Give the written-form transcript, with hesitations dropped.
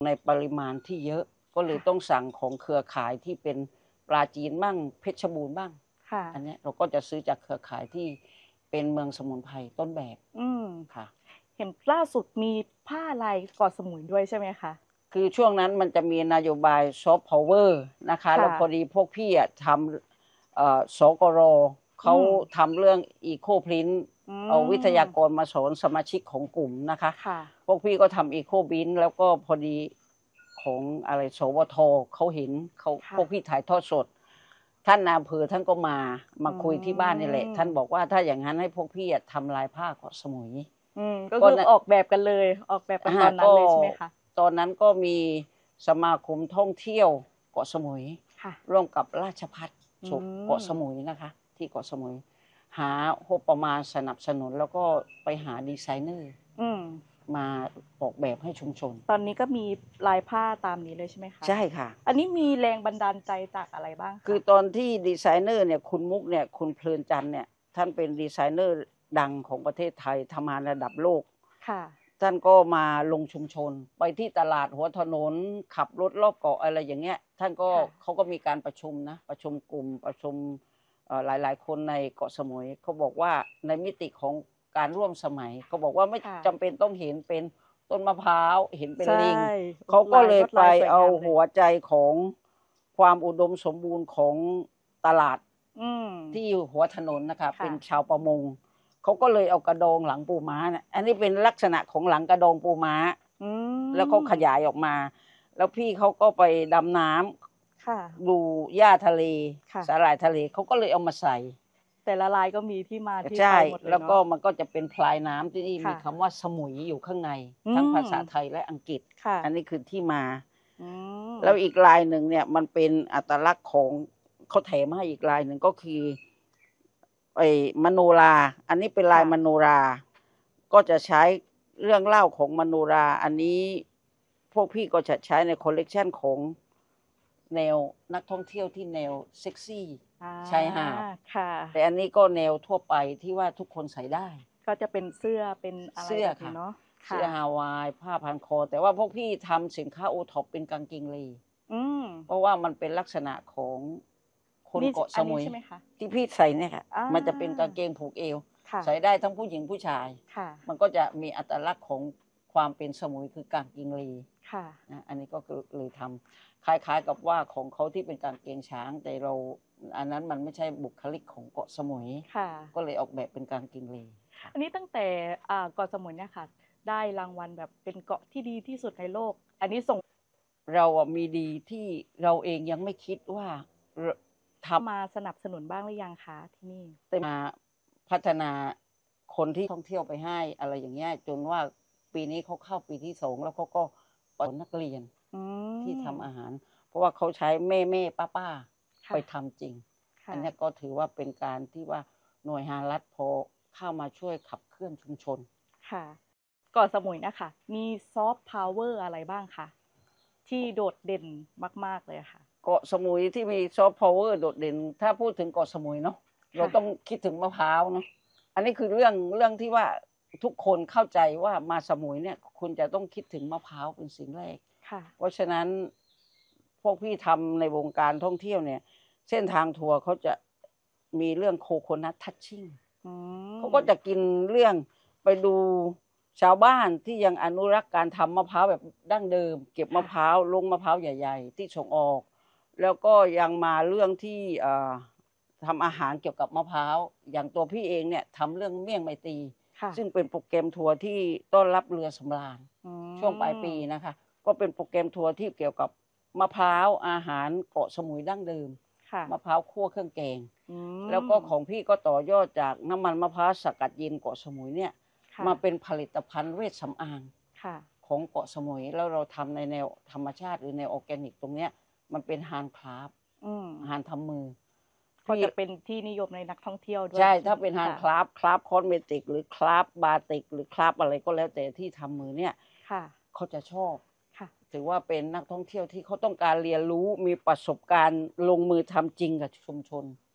ในปริมาณที่เยอะก็เลยต้องสั่งของเครือข่ายที่เป็นปลาจีนบ้างเพชรบูรณ์บ้างอันนี้เราก็จะซื้อจากเครือข่ายที่เป็นเมืองสมุนไพรต้นแบบค่ะเห็นล่าสุดมีผ้าลายเกาะสมุยด้วยใช่ไหมคะคือช่วงนั้นมันจะมีนโยบายซอฟต์พาวเวอร์นะคะแล้วพอดีพวกพี่ทำสกรเขาทำเรื่องอีโคพรินท์เอาวิทยากรมาสอนสมาชิกของกลุ่มนะคะพวกพี่ก็ทำอีโคพรินท์แล้วก็พอดีของอะไรสวทเขาเห็นเขาพวกพี่ถ่ายทอดสดท่านนายอำเภอท่านก็มาคุยที่บ้านนี่แหละท่านบอกว่าถ้าอย่างนั้นให้พวกพี่ทำลายผ้าเกาะสมุยก็คือออกแบบกันเลยออกแบบกันตอนนั้นเลยใช่ไหมคะตอนนั้นก็มีสมาคมท่องเที่ยวเกาะสมุยร่วมกับราชภัฏเกาะสมุยนะคะที่เกาะสมุยหางบประมาณสนับสนุนแล้วก็ไปหาดีไซเนอร์มาออกแบบให้ชุมชนตอนนี้ก็มีลายผ้าตามนี้เลยใช่ไหมคะใช่ค่ะอันนี้มีแรงบันดาลใจจากอะไรบ้างคือตอนที่ดีไซเนอร์เนี่ยคุณมุกเนี่ยคุณเพลินจันทร์เนี่ยท่านเป็นดีไซเนอร์ดังของประเทศไทยทำงานระดับโลกค่ะท่านก็มาลงชุมชนไปที่ตลาดหัวถนนขับรถรอบเกาะอะไรอย่างเงี้ยท่านก็เขาก็มีการประชุมนะประชุมกลุ่มประชุมหลายๆคนในเกาะสมุยเขาบอกว่าในมิติของการร่วมสมัยเขาบอกว่าไม่จำเป็นต้องเห็นเป็นต้นมะพร้าวเห็นเป็นลิงเขาก็เลยไปเอาหัวใจของความอุดมสมบูรณ์ของตลาดที่หัวถนนนะคะเป็นชาวประมงเขาก็เลยเอากระดองหลังปูม้าเนี่ยอันนี้เป็นลักษณะของหลังกระดองปูม้าแล้วก็ขยายออกมาแล้วพี่เขาก็ไปดำน้ำดูหญ้าทะเลสาหร่ายทะเลเขาก็เลยเอามาใส่แต่ละลายก็มีที่มาที่ไปหมดเลยเนาะแล้วก็มันก็จะเป็นพลายน้ำที่นี่มีคำว่าสมุยอยู่ข้างในทั้งภาษาไทยและอังกฤษอันนี้คือที่มาแล้วอีกลายหนึ่งเนี่ยมันเป็นอัตลักษณ์ของเขาแถมให้อีกลายหนึ่งก็คือมโนราอันนี้เป็นลายมโนราก็จะใช้เรื่องเล่าของมโนราอันนี้พวกพี่ก็จะใช้ในคอลเลกชันของแนวนักท่องเที่ยวที่แนวเซ็กซี่ชายหาดแต่อันนี้ก็แนวทั่วไปที่ว่าทุกคนใส่ได้ก็จะเป็นเสื้อเป็นอะไรแบบนี้เนาะเสื้อฮาวายผ้าพันคอแต่ว่าพวกพี่ทำสินค้าโอท็อปเป็นกางเกงลีเพราะว่ามันเป็นลักษณะของคนเกาะสมุยที่พี่ใส่เนี่ยค่ะมันจะเป็นกางเกงผูกเอวใส่ได้ทั้งผู้หญิงผู้ชายมันก็จะมีอัตลักษณ์ของความเป็นสมุยคือกางเกงลีอันนี้ก็เลยทำคล้ายๆกับว่าของเขาที่เป็นกางเกงช้างแต่เราอันนั้นมันไม่ใช่บุคลิกของเกาะสมุยก็เลยออกแบบเป็นกางเกงลีอันนี้ตั้งแต่เกาะสมุยเนี่ยค่ะได้รางวัลแบบเป็นเกาะที่ดีที่สุดในโลกอันนี้ส่งเรามีดีที่เราเองยังไม่คิดว่ามาสนับสนุนบ้างหรือยังคะที่นี่มาพัฒนาคนที่ท่องเที่ยวไปให้อะไรอย่างเงี้ยจนว่าปีนี้เขาเข้าปีที่2แล้วเขาก็สอนนักเรียนที่ทำอาหารเพราะว่าเขาใช้แม่ป้าไปทำจริงอันนี้ก็ถือว่าเป็นการที่ว่าหน่วยงานรัฐพอเข้ามาช่วยขับเคลื่อนชุมชนค่ะเกาะสมุยนะคะมีซอฟต์พาวเวอร์อะไรบ้างคะที่โดดเด่นมากๆเลยค่ะเกาะสมุยที่มีซอฟต์พาวเวอร์โดดเด่นถ้าพูดถึงเกาะสมุยเนาะเราต้องคิดถึงมะพร้าวเนาะอันนี้คือเรื่องที่ว่าทุกคนเข้าใจว่ามาสมุยเนี่ยคุณจะต้องคิดถึงมะพร้าวเป็นสิ่งแรกเพราะฉะนั้นพวกพี่ทำในวงการท่องเที่ยวเนี่ยเส้นทางทัวร์เขาจะมีเรื่องโคโคนัททัชชิ่งเขาก็จะกินเรื่องไปดูชาวบ้านที่ยังอนุรักษ์การทำมะพร้าวแบบดั้งเดิมเก็บมะพร้าวลงมะพร้าวใหญ่ๆที่ส่งออกแล้วก็ยังมาเรื่องที่ทำอาหารเกี่ยวกับมะพร้าวอย่างตัวพี่เองเนี่ยทำเรื่องเมี่ยงไมตรีซึ่งเป็นโปรแกรมทัวร์ที่ต้อนรับเรือสำราญช่วงปลายปีนะคะก็เป็นโปรแกรมทัวร์ที่เกี่ยวกับมะพร้าวอาหารเกาะสมุยดั้งเดิมมะพร้าวคั่วเครื่องแกงแล้วก็ของพี่ก็ต่อยอดจากน้ำมันมะพร้าวสกัดเย็นเกาะสมุยเนี่ยมาเป็นผลิตภัณฑ์เวชสำอางของเกาะสมุยแล้วเราทำในแนวธรรมชาติหรือแนวออร์แกนิกตรงเนี้ยมันเป็นฮานด์คราฟต์ฮานด์ทำมือก็จะเป็นที่นิยมในนักท่องเที่ยวด้วยใช่ถ้าเป็นฮานด์คราฟต์คอสเมติกหรือคราฟต์บาติกหรือคราฟต์อะไรก็แล้วแต่ที่ทำมือเนี่ยเขาจะชอบถือว่าเป็นนักท่องเที่ยวที่เขาต้องการเรียนรู้มีประสบการณ์ลงมือทำจริงกับชุมชน